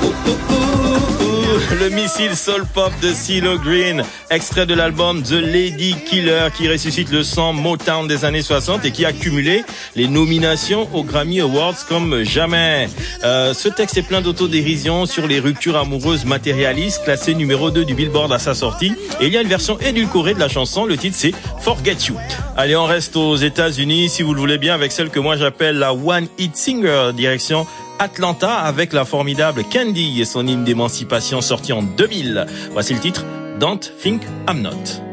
Le missile soul pop de CeeLo Green, extrait de l'album The Lady Killer qui ressuscite le son Motown des années 60 et qui a cumulé les nominations aux Grammy Awards comme jamais. Ce texte est plein d'autodérision sur les ruptures amoureuses matérialistes, classé numéro 2 du Billboard à sa sortie. Et il y a une version édulcorée de la chanson, le titre c'est Forget You. Allez, on reste aux États-Unis, si vous le voulez bien, avec celle que moi j'appelle la One Hit Singer, direction Atlanta avec la formidable Candy et son hymne d'émancipation sorti en 2000. Voici le titre Don't Think I'm Not.